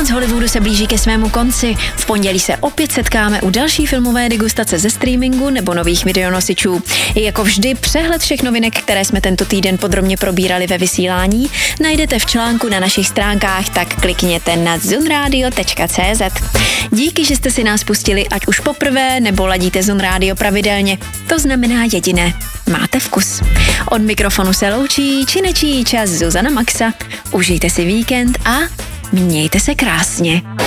z Hollywoodu se blíží ke svému konci. V pondělí se opět setkáme u další filmové degustace ze streamingu nebo nových videonosičů. Jako vždy přehled všech novinek, které jsme tento týden podrobně probírali ve vysílání, najdete v článku na našich stránkách, tak klikněte na zunradio.cz. Díky, že jste si nás pustili ať už poprvé nebo ladíte Zun Radio pravidelně. To znamená jediné. Máte vkus. Od mikrofonu se loučí či nečí čas Zuzana Maxa. Užijte si víkend a mějte se krásně.